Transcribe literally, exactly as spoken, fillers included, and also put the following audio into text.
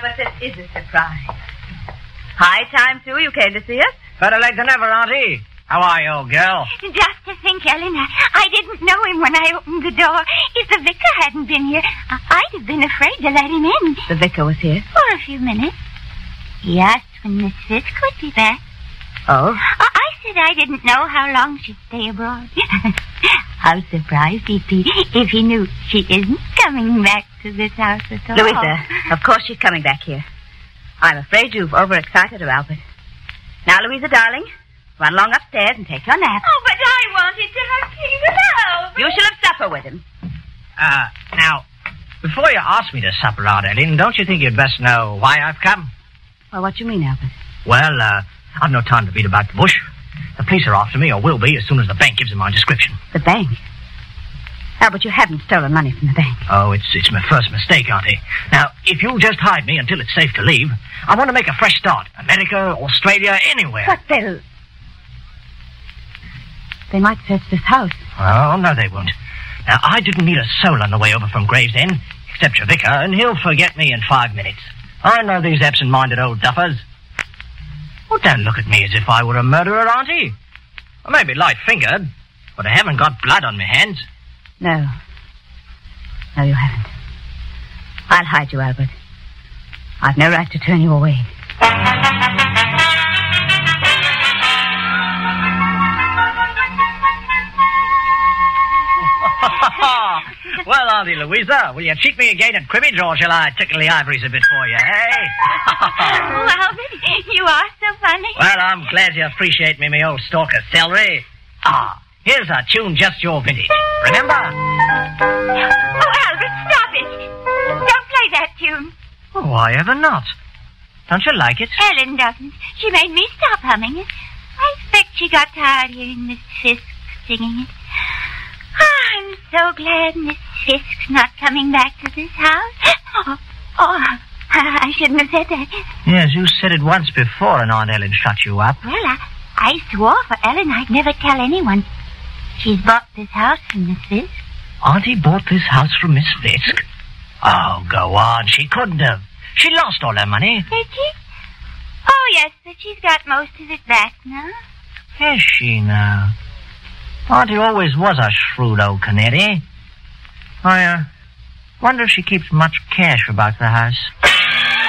Albert, this is a surprise. High time, too, you came to see us. Better late than ever, Auntie. How are you, old girl? Just to think, Ellen, I, I didn't know him when I opened the door. If the vicar hadn't been here, I, I'd have been afraid to let him in. The vicar was here? For a few minutes. He asked when Miss Fisk would be back. Oh? I, I said I didn't know how long she'd stay abroad. How surprised he'd be if he knew she isn't coming back to this house at all. Louisa, of course she's coming back here. I'm afraid you've overexcited her, Albert. Now, Louisa, darling, run along upstairs and take your nap. Oh, but I wanted to have tea with Albert. You shall have supper with him. Uh, now, before you ask me to supper, Aunt Ellen, don't you think you'd best know why I've come? Well, what do you mean, Albert? Well, uh, I've no time to beat about the bush. The police are after me, or will be, as soon as the bank gives them my description. The bank? Albert, you haven't stolen money from the bank. Oh, it's it's my first mistake, Auntie. Now, if you'll just hide me until it's safe to leave, I want to make a fresh start. America, Australia, anywhere. But they'll... They might search this house. Oh, no, they won't. Now, I didn't need a soul on the way over from Gravesend, except your vicar, and he'll forget me in five minutes. I know these absent-minded old duffers. Well, don't look at me as if I were a murderer, Auntie. I may be light-fingered, but I haven't got blood on my hands. No. No, you haven't. I'll hide you, Albert. I've no right to turn you away. Well, Auntie Louisa, will you cheat me again at cribbage, or shall I tickle the ivories a bit for you, eh? Oh, Albert, you are so funny. Well, I'm glad you appreciate me, me old stalker celery. Ah, here's a tune just your vintage. Remember? Oh, Albert, stop it. Don't play that tune. Oh, why ever not? Don't you like it? Ellen doesn't. She made me stop humming it. I expect she got tired hearing Miss Fisk singing it. Oh, I'm so glad Miss Fisk's not coming back to this house. Oh, oh, I shouldn't have said that. Yes, you said it once before and Aunt Ellen shut you up. Well, I, I swore for Ellen I'd never tell anyone. She's bought this house from Miss Fisk. Auntie bought this house from Miss Fisk? Oh, go on. She couldn't have. She lost all her money. Did she? Oh, yes, but she's got most of it back now. Has she now? Auntie always was a shrewd old canary. I, uh, wonder if she keeps much cash about the house.